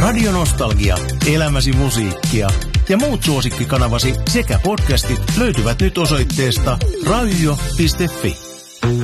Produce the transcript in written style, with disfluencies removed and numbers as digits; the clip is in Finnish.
Radio Nostalgia, elämäsi musiikkia ja muut suosikkikanavasi sekä podcastit löytyvät nyt osoitteesta radio.fi.